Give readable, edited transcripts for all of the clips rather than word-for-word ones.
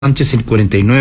Sánchez el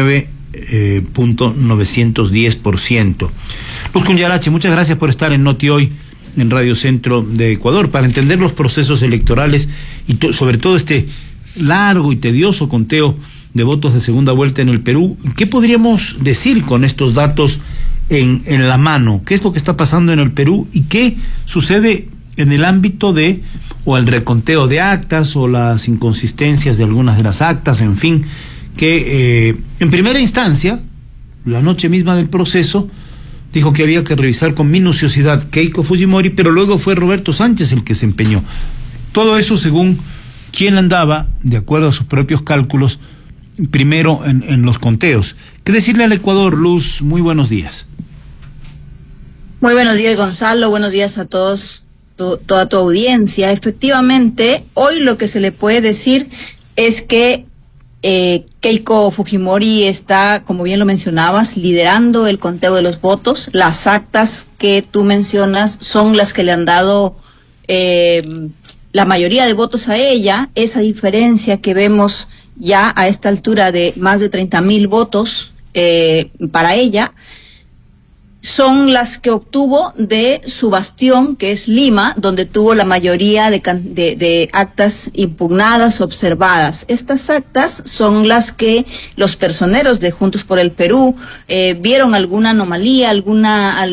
49.910%. Luz Cunyarache, muchas gracias por estar en Noti Hoy en Radio Centro de Ecuador para entender los procesos electorales y sobre todo este largo y tedioso conteo de votos de segunda vuelta en el Perú. ¿Qué podríamos decir con estos datos en la mano? ¿Qué es lo que está pasando en el Perú y qué sucede en el ámbito de o el reconteo de actas o las inconsistencias de algunas de las actas, en fin, que en primera instancia, la noche misma del proceso, dijo que había que revisar con minuciosidad Keiko Fujimori, pero luego fue Roberto Sánchez el que se empeñó. Todo eso según quien andaba, de acuerdo a sus propios cálculos, primero en los conteos. ¿Qué decirle al Ecuador, Luz? Muy buenos días. Muy buenos días, Gonzalo. Buenos días a todos, toda tu audiencia. Efectivamente, hoy lo que se le puede decir es que Keiko Fujimori está, como bien lo mencionabas, liderando el conteo de los votos. Las actas que tú mencionas son las que le han dado la mayoría de votos a ella. Esa diferencia que vemos ya a esta altura de más de 30.000 votos para ella, son las que obtuvo de su bastión, que es Lima, donde tuvo la mayoría de actas impugnadas, observadas. Estas actas son las que los personeros de Juntos por el Perú vieron alguna anomalía, algún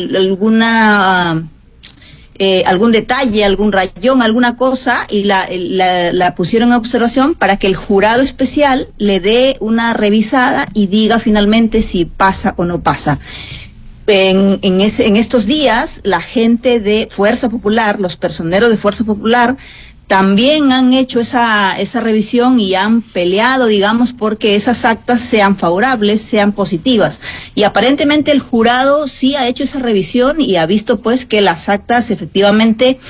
detalle, algún rayón, alguna cosa, y la pusieron en observación para que el jurado especial le dé una revisada y diga finalmente si pasa o no pasa. En estos días, la gente de Fuerza Popular, los personeros de Fuerza Popular, también han hecho esa revisión y han peleado, digamos, porque esas actas sean favorables, sean positivas. Y aparentemente el jurado sí ha hecho esa revisión y ha visto pues que las actas efectivamente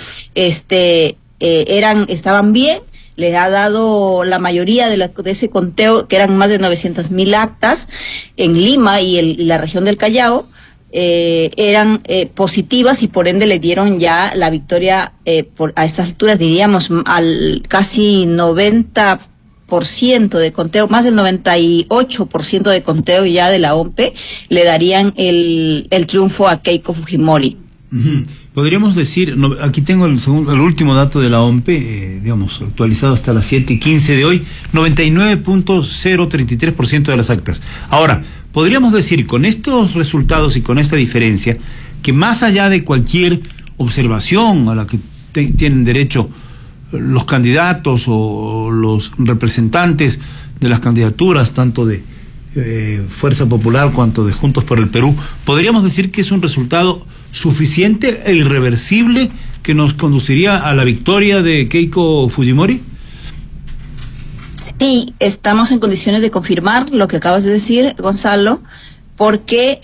estaban bien. Le ha dado la mayoría de ese conteo, que eran más de 900.000 actas en Lima y la región del Callao. Eran positivas y por ende le dieron ya la victoria a estas alturas, diríamos, al casi 90% de conteo, más del 98% de conteo ya de la OMPE, le darían el triunfo a Keiko Fujimori. Podríamos decir, aquí tengo el último dato de la OMPE, digamos, actualizado hasta las 7:15 de hoy, 99.033% de las actas. Ahora, podríamos decir con estos resultados y con esta diferencia que más allá de cualquier observación a la que tienen derecho los candidatos o los representantes de las candidaturas, tanto de Fuerza Popular cuanto de Juntos por el Perú, podríamos decir que es un resultado suficiente e irreversible que nos conduciría a la victoria de Keiko Fujimori. Sí, estamos en condiciones de confirmar lo que acabas de decir, Gonzalo, porque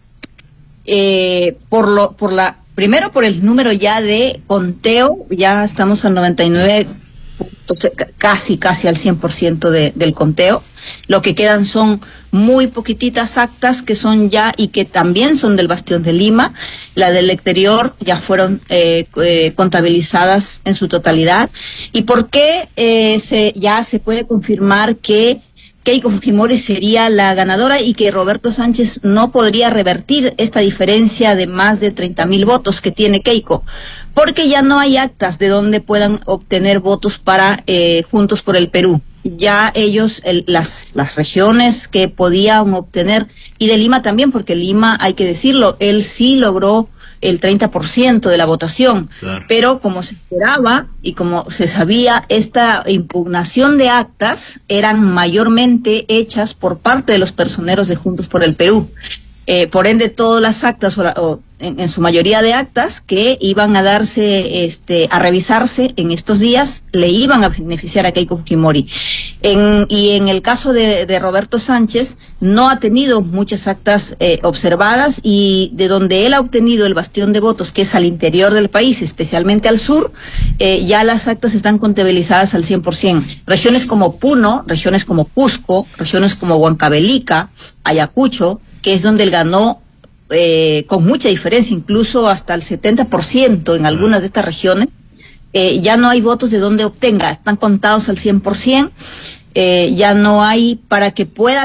primero por el número ya de conteo, ya estamos al 99, casi al 100% del conteo. Lo que quedan son muy poquititas actas que son ya y que también son del Bastión de Lima. La del exterior ya fueron contabilizadas en su totalidad. ¿Y por qué ya se puede confirmar que Keiko Fujimori sería la ganadora y que Roberto Sánchez no podría revertir esta diferencia de más de 30.000 votos que tiene Keiko? Porque ya no hay actas de donde puedan obtener votos para Juntos por el Perú. Ya ellos, las regiones que podían obtener, y de Lima también, porque Lima, hay que decirlo, él sí logró el 30% de la votación, claro. Pero como se esperaba y como se sabía, esta impugnación de actas eran mayormente hechas por parte de los personeros de Juntos por el Perú. Por ende, todas las actas, en su mayoría de actas que iban a darse, a revisarse en estos días, le iban a beneficiar a Keiko Fujimori. Y en el caso de Roberto Sánchez, no ha tenido muchas actas observadas, y de donde él ha obtenido el bastión de votos, que es al interior del país, especialmente al sur, ya las actas están contabilizadas al 100%. Regiones como Puno, regiones como Cusco, regiones como Huancavelica, Ayacucho, que es donde él ganó con mucha diferencia, incluso hasta el 70% en algunas de estas regiones, ya no hay votos de donde obtenga, están contados al 100%. ya no hay para que pueda